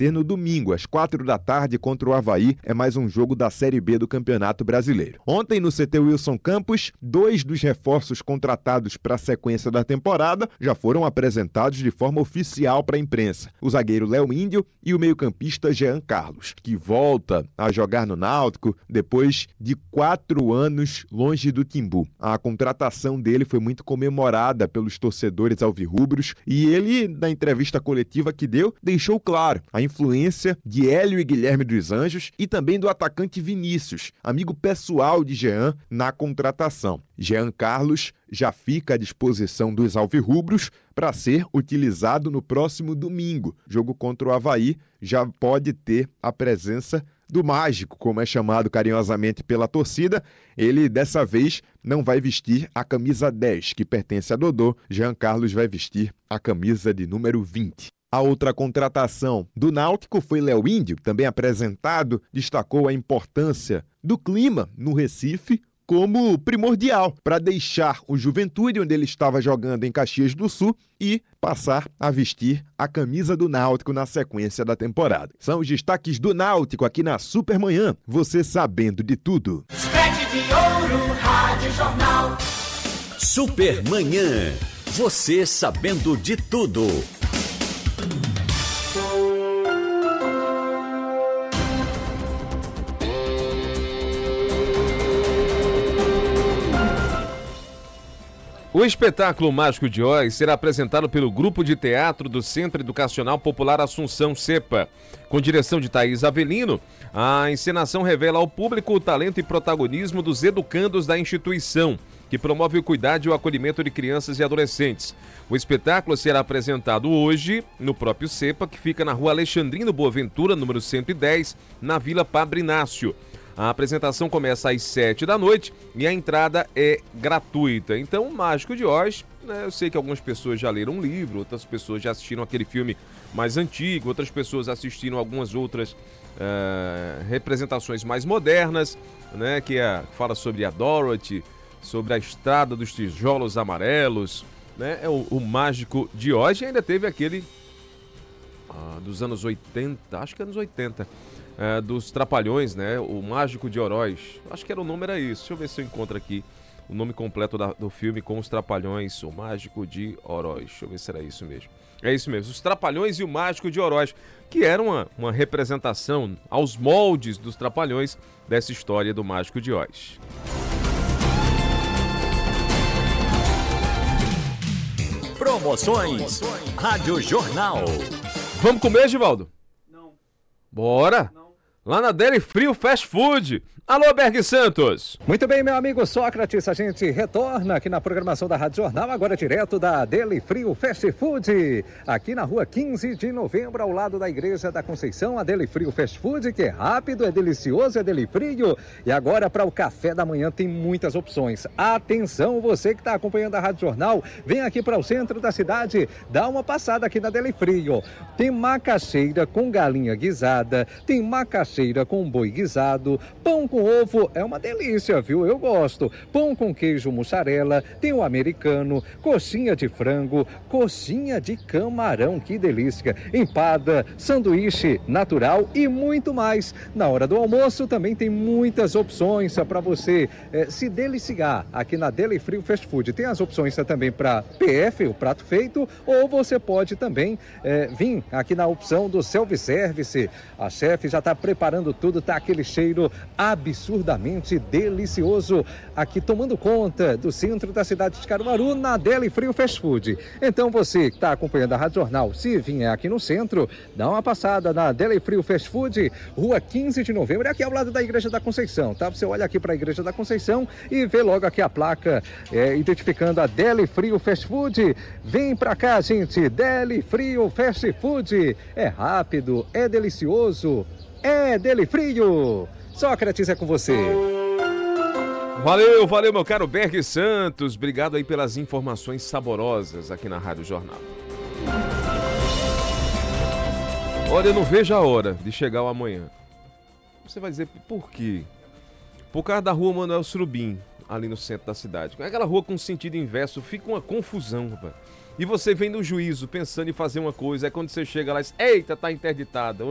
ter no domingo, às 4h contra o Avaí. É mais um jogo da Série B do Campeonato Brasileiro. Ontem, no CT Wilson Campos, 2 dos reforços contratados para a sequência da temporada já foram apresentados de forma oficial para a imprensa. O zagueiro Léo Índio e o meio-campista Jean Carlos, que volta a jogar no Náutico depois de 4 anos longe do Timbu. A contratação dele foi muito comemorada pelos torcedores alvirrubros e ele, na entrevista coletiva que deu, deixou claro a influência de Hélio e Guilherme dos Anjos e também do atacante Vinícius, amigo pessoal de Jean, na contratação. Jean Carlos já fica à disposição dos alvirrubros para ser utilizado no próximo domingo. Jogo contra o Avaí já pode ter a presença do Mágico, como é chamado carinhosamente pela torcida. Ele, dessa vez, não vai vestir a camisa 10, que pertence a Dodô. Jean Carlos vai vestir a camisa de número 20. A outra contratação do Náutico foi Léo Índio, também apresentado, destacou a importância do clima no Recife como primordial para deixar o Juventude, onde ele estava jogando em Caxias do Sul, e passar a vestir a camisa do Náutico na sequência da temporada. São os destaques do Náutico aqui na Supermanhã, você sabendo de tudo. Sete de Ouro, Rádio Jornal. Supermanhã, você sabendo de tudo. O espetáculo Mágico de Oz será apresentado pelo Grupo de Teatro do Centro Educacional Popular Assunção CEPA. Com direção de Thaís Avelino, a encenação revela ao público o talento e protagonismo dos educandos da instituição, que promove o cuidado e o acolhimento de crianças e adolescentes. O espetáculo será apresentado hoje no próprio CEPA, que fica na rua Alexandrino Boaventura, número 110, na Vila Padre Inácio. A apresentação começa às 7h e a entrada é gratuita. Então, o Mágico de Oz, né, eu sei que algumas pessoas já leram um livro, outras pessoas já assistiram aquele filme mais antigo, outras pessoas assistiram algumas outras representações mais modernas, né, que fala sobre a Dorothy, sobre a Estrada dos Tijolos Amarelos, né, é o Mágico de Oz. E ainda teve aquele dos anos 80, acho que anos 80, dos Trapalhões, né? O Mágico de Oroz. Acho que o nome era isso. Deixa eu ver se eu encontro aqui o nome completo do filme com os Trapalhões. O Mágico de Oroz. Deixa eu ver se era isso mesmo. É isso mesmo. Os Trapalhões e o Mágico de Oroz, que era uma representação aos moldes dos Trapalhões dessa história do Mágico de Oz. Promoções Rádio Jornal. Vamos comer, Givaldo? Não. Bora? Não. Lá na Deli Frio Fast Food. Alô, Berg Santos. Muito bem, meu amigo Sócrates, a gente retorna aqui na programação da Rádio Jornal, agora direto da Deli Frio Fast Food, aqui na rua 15 de novembro, ao lado da Igreja da Conceição. A Deli Frio Fast Food, que é rápido, é delicioso, é Deli Frio. E agora, para o café da manhã, tem muitas opções. Atenção, você que está acompanhando a Rádio Jornal, vem aqui para o centro da cidade, dá uma passada aqui na Deli Frio. Tem macaxeira com galinha guisada, tem macaxeira com boi guisado, pão com ovo, é uma delícia, viu? Eu gosto. Pão com queijo mussarela, tem o americano, coxinha de frango, coxinha de camarão, que delícia. Empada, sanduíche natural e muito mais. Na hora do almoço também tem muitas opções para você se deliciar aqui na Deli Frio Fast Food. Tem as opções também para PF, o prato feito, ou você pode também vir aqui na opção do self-service. A chefe já está preparando tudo, tá aquele cheiro absurdamente delicioso aqui tomando conta do centro da cidade de Caruaru, na Deli Frio Fast Food. Então você que está acompanhando a Rádio Jornal, se vier aqui no centro, dá uma passada na Deli Frio Fast Food, rua 15 de novembro, é aqui ao lado da Igreja da Conceição, tá? Você olha aqui para a Igreja da Conceição e vê logo aqui a placa identificando a Deli Frio Fast Food. Vem pra cá, gente, Deli Frio Fast Food. É rápido, é delicioso, é Deli Frio. Sócrates, é com você. Valeu, meu caro Berg Santos. Obrigado aí pelas informações saborosas aqui na Rádio Jornal. Olha, eu não vejo a hora de chegar o amanhã. Você vai dizer por quê? Por causa da rua Manuel Surubim, ali no centro da cidade. Aquela rua com sentido inverso, fica uma confusão, rapaz. E você vem no juízo pensando em fazer uma coisa, aí quando você chega lá e diz, eita, tá interditada.